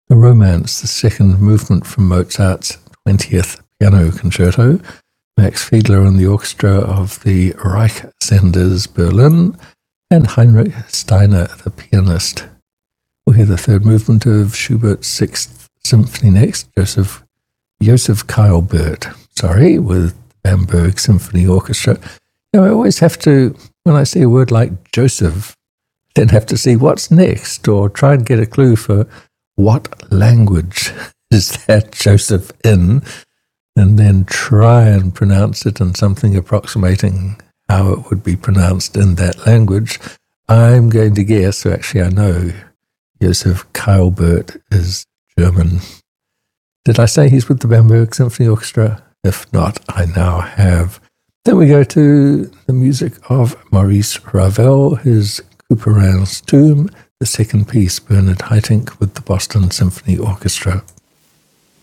The Romance, the second movement from Mozart's 20th Piano Concerto. Max Fiedler and the orchestra of the Reich Senders Berlin, and Heinrich Steiner, the pianist. We'll hear the third movement of Schubert's Sixth Symphony next, Joseph Keilbert, with Bamberg Symphony Orchestra. Now, I always have to, when I see a word like Joseph, then have to see what's next, or try and get a clue for what language is that Joseph in, and then try and pronounce it in something approximating how it would be pronounced in that language. I'm going to guess, or actually I know, Joseph Keilbert is German. Did I say he's with the Bamberg Symphony Orchestra? If not, I now have. Then we go to the music of Maurice Ravel, his Couperin's Tomb, the second piece, Bernard Haitink with the Boston Symphony Orchestra.